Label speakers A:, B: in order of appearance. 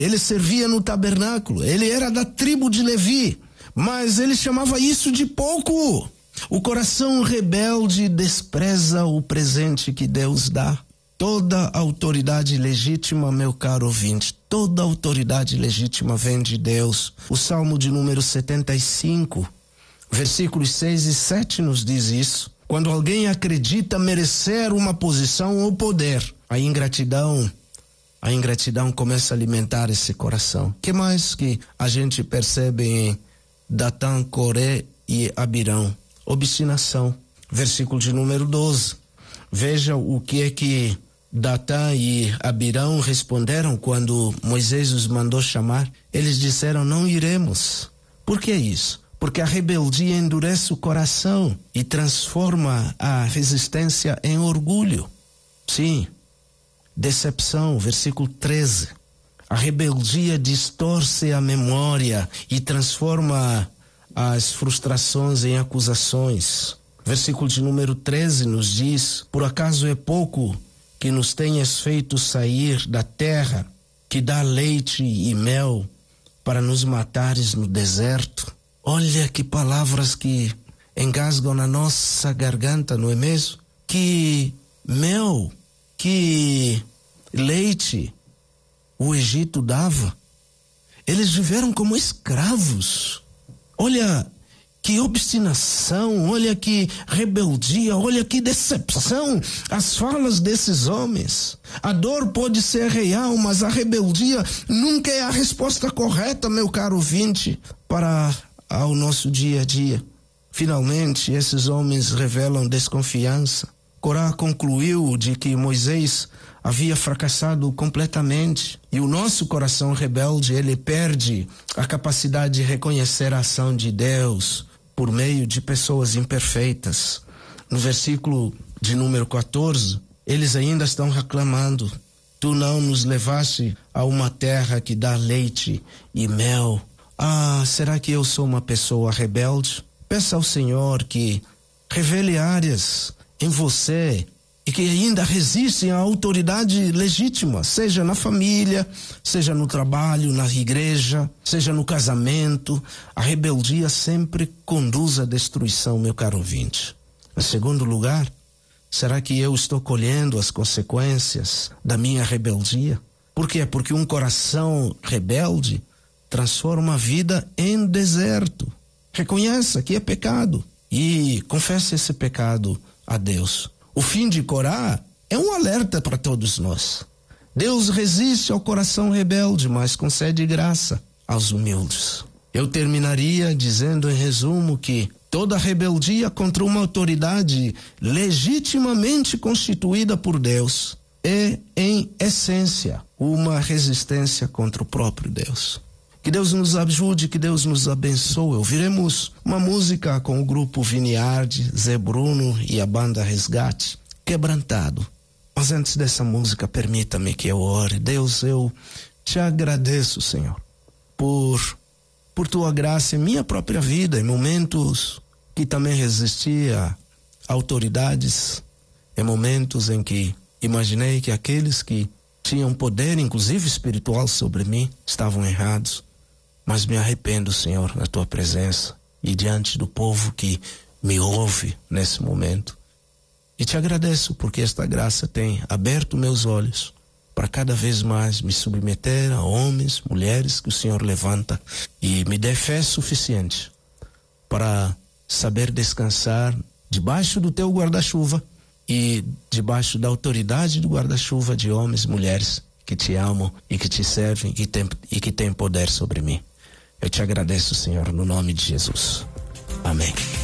A: ele servia no tabernáculo, ele era da tribo de Levi, mas ele chamava isso de pouco. O coração rebelde despreza o presente que Deus dá. Toda autoridade legítima, meu caro ouvinte, toda autoridade legítima vem de Deus. O Salmo de número 75, versículos 6 e 7 nos diz isso. Quando alguém acredita merecer uma posição ou poder, a ingratidão começa a alimentar esse coração. Que mais que a gente percebe em Datã, Coré e Abirão? Obstinação. Versículo de número 12. Veja o que é que Datã e Abirão responderam quando Moisés os mandou chamar. Eles disseram: não iremos. Por que isso? Porque a rebeldia endurece o coração e transforma a resistência em orgulho. Sim. Decepção, versículo 13. A rebeldia distorce a memória e transforma as frustrações em acusações. Versículo de número 13 nos diz: por acaso é pouco que nos tenhas feito sair da terra que dá leite e mel para nos matares no deserto? Olha que palavras que engasgam na nossa garganta, não é mesmo? Que mel, que leite o Egito dava. Eles viveram como escravos. Olha que obstinação, olha que rebeldia, olha que decepção as falas desses homens. A dor pode ser real, mas a rebeldia nunca é a resposta correta, meu caro ouvinte, para ao nosso dia a dia. Finalmente, esses homens revelam desconfiança. Corá concluiu de que Moisés havia fracassado completamente, e o nosso coração rebelde, ele perde a capacidade de reconhecer a ação de Deus por meio de pessoas imperfeitas. No versículo de número 14, eles ainda estão reclamando: tu não nos levaste a uma terra que dá leite e mel. Ah, será que eu sou uma pessoa rebelde? Peça ao Senhor que revele áreas em você e que ainda resistem à autoridade legítima, seja na família, seja no trabalho, na igreja, seja no casamento. A rebeldia sempre conduz à destruição, meu caro ouvinte. Em segundo lugar, será que eu estou colhendo as consequências da minha rebeldia? Por quê? Porque um coração rebelde transforma a vida em deserto. Reconheça que é pecado e confesse esse pecado a Deus. O fim de Corá é um alerta para todos nós. Deus resiste ao coração rebelde, mas concede graça aos humildes. Eu terminaria dizendo em resumo que toda rebeldia contra uma autoridade legitimamente constituída por Deus é, em essência, uma resistência contra o próprio Deus. Que Deus nos ajude, que Deus nos abençoe. Ouviremos uma música com o grupo Vineyard, Zé Bruno e a banda Resgate, Quebrantado. Mas antes dessa música, permita-me que eu ore. Deus, eu te agradeço, Senhor, por tua graça em minha própria vida, em momentos que também resisti a autoridades, em momentos em que imaginei que aqueles que tinham poder, inclusive espiritual, sobre mim, estavam errados. Mas me arrependo, Senhor, na tua presença e diante do povo que me ouve nesse momento. E te agradeço porque esta graça tem aberto meus olhos para cada vez mais me submeter a homens, mulheres que o Senhor levanta, e me dê fé suficiente para saber descansar debaixo do teu guarda-chuva e debaixo da autoridade do guarda-chuva de homens e mulheres que te amam e que te servem e que têm poder sobre mim. Eu te agradeço, Senhor, no nome de Jesus. Amém.